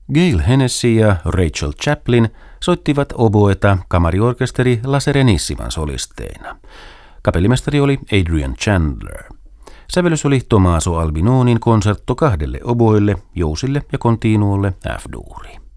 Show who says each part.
Speaker 1: Gail Hennessy ja Rachel Chaplin soittivat oboeta kamariorkesteri La Serenissiman solisteina. Kapellimestari oli Adrian Chandler. Sävellys oli Tommaso Albinonin konsertto 2 oboille, jousille ja continuolle F-duuriin.